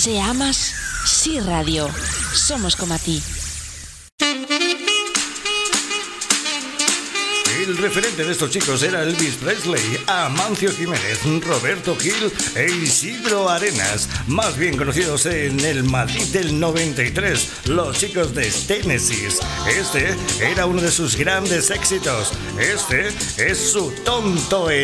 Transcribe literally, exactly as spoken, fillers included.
Se amas, sí radio. Somos como a ti. El referente de estos chicos era Elvis Presley, Amancio Jiménez, Roberto Gil e Isidro Arenas, más bien conocidos en el Madrid del noventa y tres, los chicos de Genesis. Este era uno de sus grandes éxitos. Este es su Tonto en